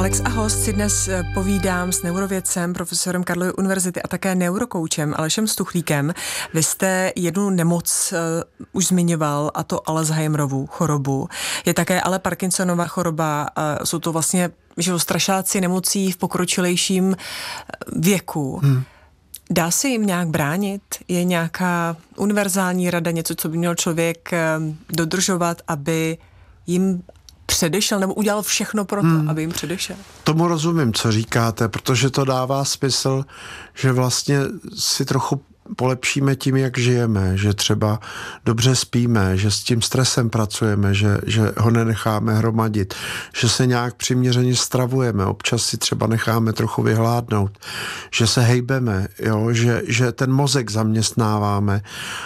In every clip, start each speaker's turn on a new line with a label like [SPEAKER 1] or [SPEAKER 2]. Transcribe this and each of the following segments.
[SPEAKER 1] Alex a host si dnes povídám s neurovědcem, profesorem Karlovy univerzity a také neurokoučem Alešem Stuchlíkem. Vy jste jednu nemoc už zmiňoval, a to Alzheimerovu chorobu. Je také ale Parkinsonova choroba. Jsou to vlastně strašáci nemocí v pokročilejším věku. Dá se jim nějak bránit? Je nějaká univerzální rada, něco, co by měl člověk dodržovat, aby jim předešel, nebo udělal všechno pro to, aby jim předešel?
[SPEAKER 2] Tomu rozumím, co říkáte, protože to dává smysl, že vlastně si trochu polepšíme tím, jak žijeme, že třeba dobře spíme, že s tím stresem pracujeme, že ho nenecháme hromadit, že se nějak přiměřeně stravujeme, občas si třeba necháme trochu vyhládnout, že se hejbeme, jo? Že ten mozek zaměstnáváme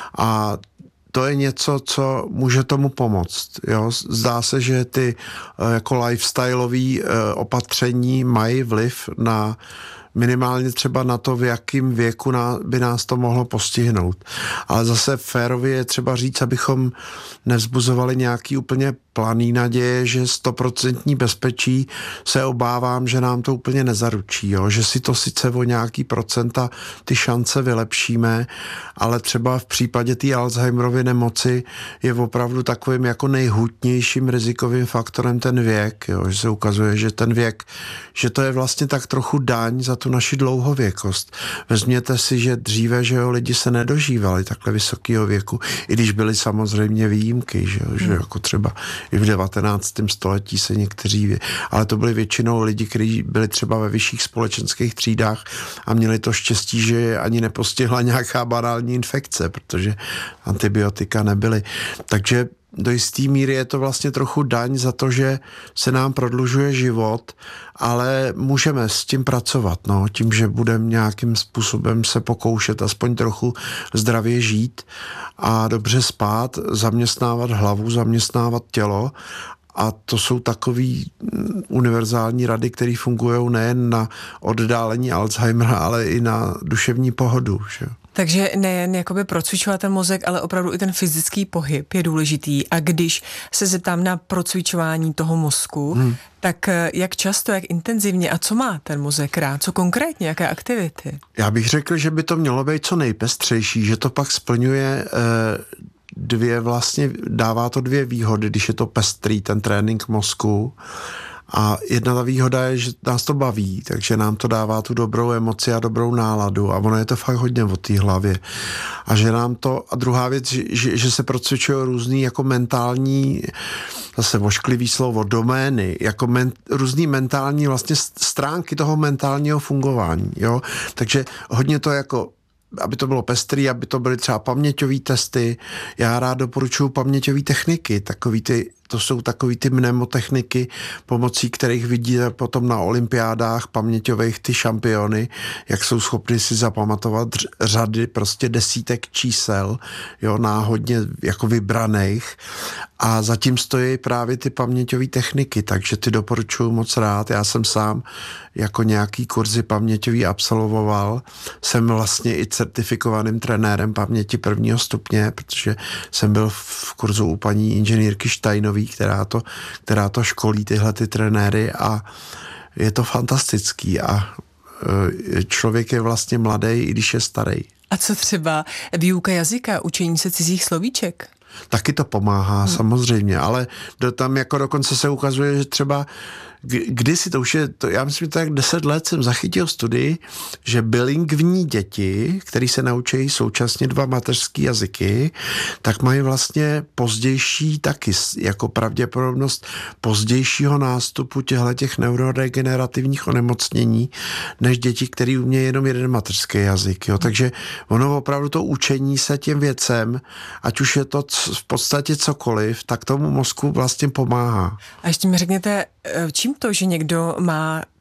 [SPEAKER 2] a to je něco, co může tomu pomoct. Jo? Zdá se, že ty jako lifestyleové opatření mají vliv na minimálně třeba na to, v jakém věku by nás to mohlo postihnout. Ale zase férově je třeba říct, abychom nevzbuzovali nějaký úplně planý naděje, že 100% bezpečí se obávám, že nám to úplně nezaručí. Jo? Že si to sice o nějaký procenta ty šance vylepšíme, ale třeba v případě té Alzheimerovy nemoci je opravdu takovým jako nejhutnějším rizikovým faktorem ten věk. Jo? Že se ukazuje, že ten věk, že to je vlastně tak trochu daň za tu naši dlouhověkost. Vezměte si, že dříve, že jo, lidi se nedožívali takhle vysokého věku, i když byly samozřejmě výjimky, že jako třeba i v 19. století se někteří, ale to byli většinou lidi, kteří byli třeba ve vyšších společenských třídách a měli to štěstí, že je ani nepostihla nějaká banální infekce, protože antibiotika nebyly. Takže do jisté míry je to vlastně trochu daň za to, že se nám prodlužuje život, ale můžeme s tím pracovat, no, tím, že budeme nějakým způsobem se pokoušet aspoň trochu zdravě žít a dobře spát, zaměstnávat hlavu, zaměstnávat tělo. A to jsou takový univerzální rady, které fungují nejen na oddálení Alzheimera, ale i na duševní pohodu. Že?
[SPEAKER 1] Takže nejen jakoby procvičovat ten mozek, ale opravdu i ten fyzický pohyb je důležitý. A když se zeptám na procvičování toho mozku, tak jak často, jak intenzivně a co má ten mozek rád? Co konkrétně, jaké aktivity?
[SPEAKER 2] Já bych řekl, že by to mělo být co nejpestřejší, že to pak splňuje dává to dvě výhody, když je to pestrý, ten trénink mozku. A jedna ta výhoda je, že nás to baví, takže nám to dává tu dobrou emoci a dobrou náladu a ono je to fakt hodně o té hlavě. A že nám to, a druhá věc, že se procvičují různý jako mentální, zase vošklivý slovo, domény, jako různý mentální vlastně stránky toho mentálního fungování, jo. Takže hodně to jako aby to bylo pestrý, aby to byly třeba paměťové testy. Já rád doporučuji paměťové techniky, to jsou takový ty mnemotechniky, pomocí kterých vidíte potom na olympiádách paměťových ty šampiony, jak jsou schopni si zapamatovat řady prostě desítek čísel, jo, náhodně jako vybraných. A zatím stojí právě ty paměťové techniky, takže ty doporučuji moc rád. Já jsem sám jako nějaký kurzy paměťový absolvoval. Jsem vlastně i certifikovaným trenérem paměti 1. stupně, protože jsem byl v kurzu u paní inženýrky Štajnový, která to školí tyhle ty trenéry a je to fantastický a člověk je vlastně mladý, i když je starý.
[SPEAKER 1] A co třeba výuka jazyka, učení se cizích slovíček?
[SPEAKER 2] Taky to pomáhá, samozřejmě, ale tam jako dokonce se ukazuje, že třeba kdysi to už je, já myslím, že tak 10 let jsem zachytil studii, že bilingvní děti, který se naučí současně 2 mateřský jazyky, tak mají vlastně pozdější taky, jako pravděpodobnost pozdějšího nástupu těch neurodegenerativních onemocnění, než děti, který umějí jenom jeden mateřský jazyk. Jo. Takže ono opravdu to učení se těm věcem, ať už je to v podstatě cokoliv, tak tomu mozku vlastně pomáhá.
[SPEAKER 1] A ještě mi řekněte, čím to, že někdo má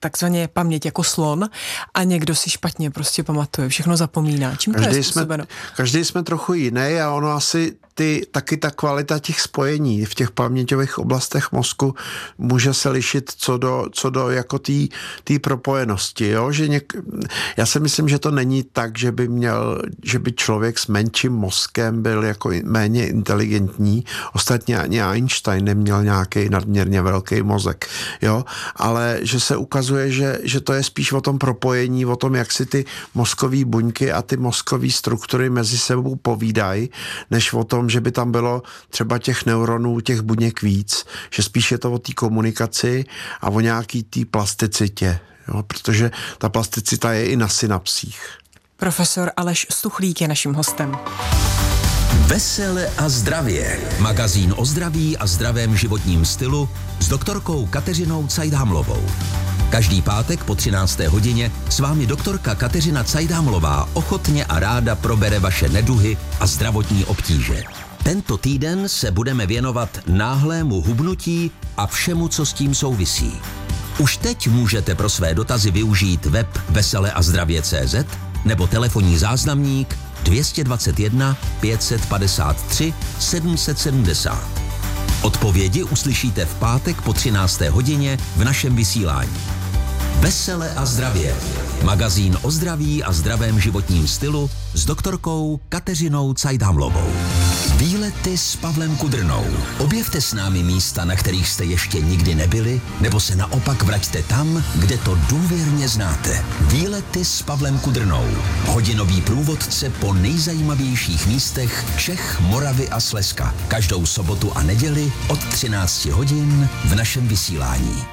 [SPEAKER 1] takzvaně paměť jako slon a někdo si špatně prostě pamatuje, všechno zapomíná. Čím to je způsobeno?
[SPEAKER 2] Každý jsme trochu jiný a ono asi taky ta kvalita těch spojení v těch paměťových oblastech mozku může se lišit co do jako té propojenosti, jo? Že já si myslím, že to není tak, že by člověk s menším mozkem byl jako méně inteligentní. Ostatně ani Einstein neměl nějaký nadměrně velký mozek, jo? Ale že se ukazuje, že to je spíš o tom propojení, o tom, jak si ty mozkové buňky a ty mozkové struktury mezi sebou povídají, než o tom, že by tam bylo třeba těch neuronů, těch buněk víc, že spíš je to o té komunikaci a o nějaký té plasticitě, jo? Protože ta plasticita je i na synapsích.
[SPEAKER 1] Profesor Aleš Stuchlík je naším hostem.
[SPEAKER 3] Vesele a zdravě. Magazín o zdraví a zdravém životním stylu s doktorkou Kateřinou Cajdhamlovou. Každý pátek po 13. hodině s vámi doktorka Kateřina Cajdhamlová ochotně a ráda probere vaše neduhy a zdravotní obtíže. Tento týden se budeme věnovat náhlému hubnutí a všemu, co s tím souvisí. Už teď můžete pro své dotazy využít web veseleazdravě.cz nebo telefonní záznamník 221 553 770. Odpovědi uslyšíte v pátek po 13. hodině v našem vysílání. Vesele a zdravě. Magazín o zdraví a zdravém životním stylu s doktorkou Kateřinou Cajdhamlovou. Výlety s Pavlem Kudrnou. Objevte s námi místa, na kterých jste ještě nikdy nebyli, nebo se naopak vraťte tam, kde to důvěrně znáte. Výlety s Pavlem Kudrnou. Hodinový průvodce po nejzajímavějších místech Čech, Moravy a Slezska. Každou sobotu a neděli od 13 hodin v našem vysílání.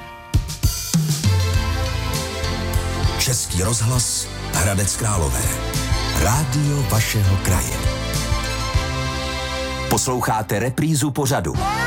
[SPEAKER 3] Český rozhlas, Hradec Králové. Rádio vašeho kraje. Posloucháte reprízu pořadu